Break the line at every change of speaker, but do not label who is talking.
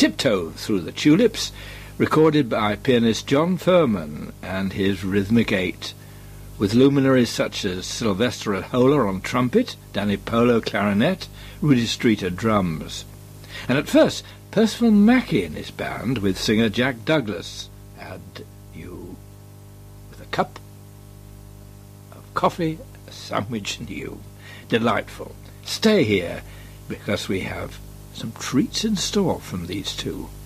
Tiptoe Through the Tulips, recorded by pianist John Furman and his Rhythmic Eight, with luminaries such as Sylvester Ahola on trumpet, Danny Polo clarinet, Rudy Streeter drums. And at first, Percival Mackey and his band with singer Jack Douglas had you with a cup of coffee, a sandwich and you. Delightful. Stay here, because we have some treats in store from these two.